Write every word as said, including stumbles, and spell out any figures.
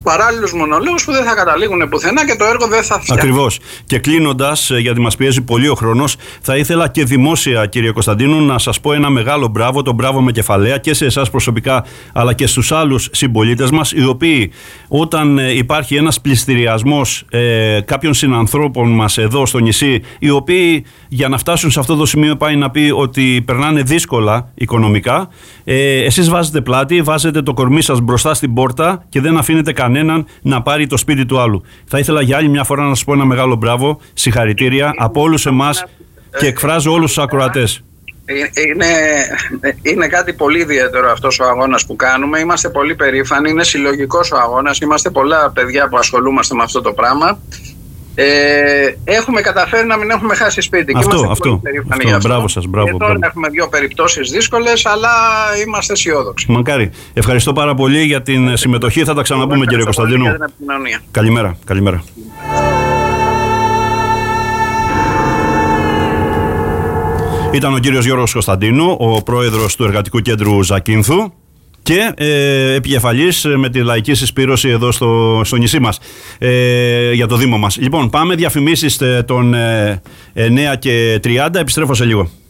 παράλληλους μονολόγους που δεν θα καταλήγουν πουθενά και το έργο δεν θα φτιάξει. Ακριβώς. Και κλείνοντας, γιατί μας πιέζει πολύ ο χρόνος, θα ήθελα και δημόσια, κύριε Κωνσταντίνου, να σας πω ένα μεγάλο μπράβο, το μπράβο με κεφαλαία και σε εσάς προσωπικά, αλλά και στους άλλους συμπολίτες μας, οι οποίοι όταν υπάρχει ένας πληστηριασμός ε, κάποιων συνανθρώπων μας εδώ στο νησί, οι οποίοι για να φτάσουν σε αυτό το σημείο πάει να πει ότι περνάνε δύσκολα οικονομικά, ε, εσείς βάζετε πλάτη, βάζετε το κορμί σας μπροστά στην πόρτα και δεν αφήνετε κανέναν να πάρει το σπίτι του άλλου. Θα ήθελα για άλλη μια φορά να σας πω ένα μεγάλο μπράβο, συγχαρητήρια από όλους εμάς και εκφράζω όλους τους ακροατές. Είναι, είναι κάτι πολύ ιδιαίτερο αυτός ο αγώνας που κάνουμε. Είμαστε πολύ περήφανοι, είναι συλλογικός ο αγώνας. Είμαστε πολλά παιδιά που ασχολούμαστε με αυτό το πράγμα. Ε, έχουμε καταφέρει να μην έχουμε χάσει σπίτι. Αυτό, και είμαστε αυτό, πολύ περήφανοι αυτό, για αυτό. Μπράβο σας, μπράβο, και τώρα μπράβο. έχουμε δύο περιπτώσεις δύσκολες, αλλά είμαστε αισιόδοξοι. Μακάρι. Ευχαριστώ πάρα πολύ για την συμμετοχή. Θα τα ξαναπούμε, κύριε Κωνσταντίνου. Καλημέρα. Καλημέρα. Ήταν ο κύριος Γιώργος Κωνσταντίνου, ο πρόεδρος του Εργατικού Κέντρου Ζακίνθου και ε, επικεφαλής με τη λαϊκή συσπήρωση εδώ στο, στο νησί μας, ε, για το Δήμο μας. Λοιπόν, πάμε διαφημίσεις των ε, εννέα και τριάντα, επιστρέφω σε λίγο.